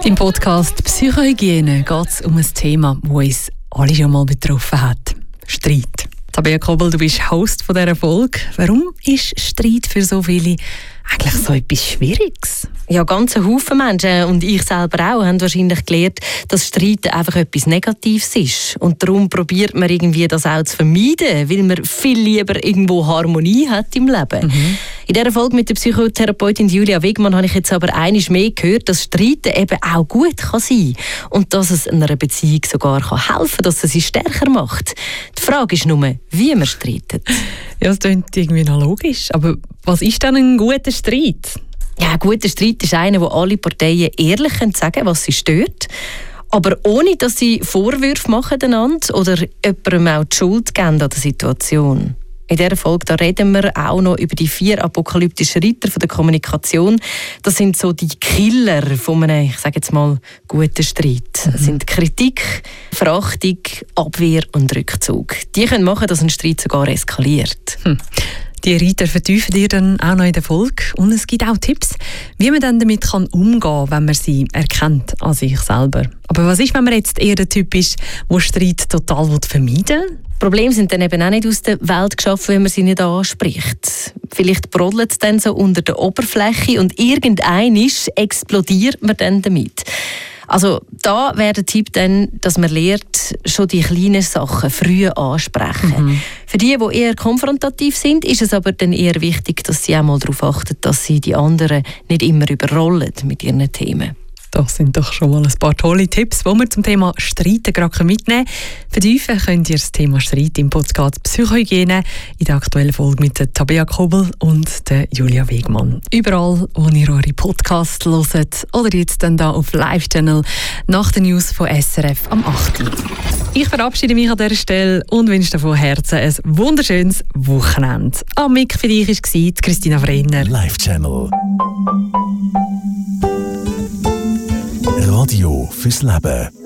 Im Podcast Psychohygiene geht es um ein Thema, das uns alle schon mal betroffen hat. Streit. Tabea Kobel, du bist Host von dieser Folge. Warum ist Streit für so viele eigentlich so etwas Schwieriges? Ja, ganz ein Haufen Menschen und ich selber auch haben wahrscheinlich gelernt, dass Streiten einfach etwas Negatives ist. Und darum probiert man irgendwie das auch zu vermeiden, weil man viel lieber irgendwo Harmonie hat im Leben. In dieser Folge mit der Psychotherapeutin Julia Wegmann habe ich jetzt aber einmal mehr gehört, dass Streiten eben auch gut kann sein und dass es einer Beziehung sogar helfen kann, dass es sie stärker macht. Die Frage ist nur, wie man streitet. Ja, das klingt irgendwie noch logisch. Aber was ist denn ein guter Streit? Ja, ein guter Streit ist einer, wo alle Parteien ehrlich sagen können, was sie stört, aber ohne, dass sie Vorwürfe machen einander oder jemandem auch die Schuld geben an der Situation. In dieser Folge da reden wir auch noch über die 4 apokalyptischen Ritter von der Kommunikation. Das sind so die Killer von einem, ich sage jetzt mal, guten Streit. Das sind Kritik, Verachtung, Abwehr und Rückzug. Die können machen, dass ein Streit sogar eskaliert. Die Reiter vertiefen ihr dann auch noch in der Folge. Und es gibt auch Tipps, wie man dann damit umgehen kann, wenn man sie erkennt an sich selber. Aber was ist, wenn man jetzt eher der Typ ist, der Streit total vermeiden will? Probleme sind dann eben auch nicht aus der Welt geschaffen, wenn man sie nicht anspricht. Vielleicht brodelt es dann so unter der Oberfläche und irgendeinmal explodiert man dann damit. Also da wäre der Tipp dann, dass man lernt, schon die kleinen Sachen früh ansprechen. Für die eher konfrontativ sind, ist es aber dann eher wichtig, dass sie auch mal darauf achten, dass sie die anderen nicht immer überrollen mit ihren Themen. Das sind doch schon mal ein paar tolle Tipps, die wir zum Thema Streiten gerade mitnehmen können. Vertiefen könnt ihr das Thema Streit im Podcast Psychohygiene in der aktuellen Folge mit der Tabea Kobel und der Julia Wegmann. Überall, wo ihr eure Podcasts hört oder jetzt dann da auf Live-Channel nach den News von SRF am 8. Ich verabschiede mich an dieser Stelle und wünsche dir von Herzen ein wunderschönes Wochenende. Am Mic für dich war Christina Brenner. Live-Channel. Radio fürs Leben.